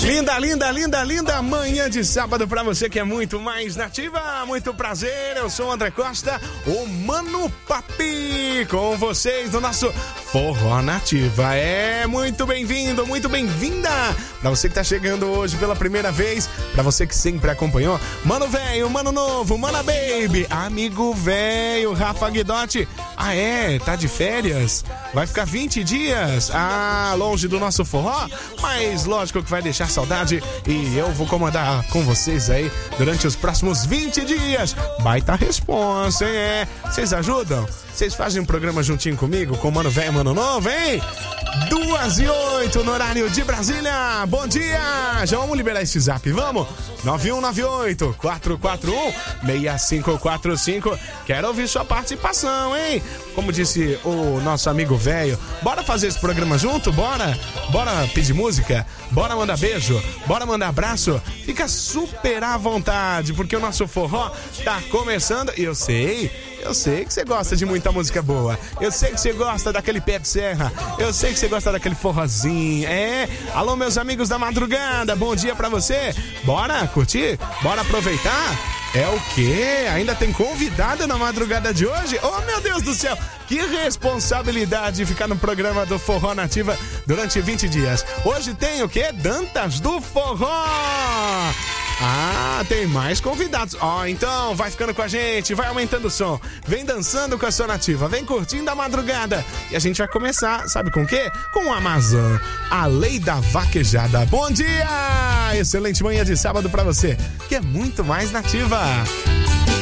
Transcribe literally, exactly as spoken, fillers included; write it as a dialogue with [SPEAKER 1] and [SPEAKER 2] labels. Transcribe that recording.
[SPEAKER 1] Linda, linda, linda, linda manhã de sábado pra você que é muito mais nativa. Muito prazer, eu sou o André Costa, o Mano Papi, com vocês no nosso Forró Nativa. É, muito bem-vindo, muito bem-vinda. Pra você que tá chegando hoje pela primeira vez, pra você que sempre acompanhou, Mano Velho, Mano Novo, Mana Baby, amigo velho, Rafa Guidotti. Ah é, tá de férias? Vai ficar vinte dias? Ah, longe do nosso forró? Mas lógico que vai deixar saudade e eu vou comandar com vocês aí durante os próximos vinte dias. Baita responsa, hein? É. Vocês ajudam? Vocês fazem um programa juntinho comigo, com Mano Velho, Mano Novo, hein? Duas e oito no horário de Brasília. Bom dia! Já vamos liberar esse zap, vamos? nove um nove oito, quatro quatro um, seis cinco quatro cinco. Quero ouvir sua participação, hein? Como disse o nosso amigo velho, bora fazer esse programa junto? Bora? Bora pedir música? Bora mandar beijo? Bora mandar abraço? Fica super à vontade, porque o nosso forró tá começando. E eu sei, eu sei que você gosta de muita música boa. Eu sei que você gosta daquele pé de serra. Eu sei que você gosta daquele forrozinho. É? Alô, meus amigos da madrugada, bom dia pra você. Bora curtir? Bora aproveitar? É o quê? Ainda tem convidado na madrugada de hoje? Oh, meu Deus do céu! Que responsabilidade ficar no programa do Forró Nativa durante vinte dias. Hoje tem o quê? Dantas do Forró! Ah, tem mais convidados. Ó, oh, então vai ficando com a gente, vai aumentando o som, vem dançando com a sua nativa, vem curtindo a madrugada. E a gente vai começar, sabe com o quê? Com o Amazon, a lei da vaquejada. Bom dia! Excelente manhã de sábado pra você, que é muito mais nativa.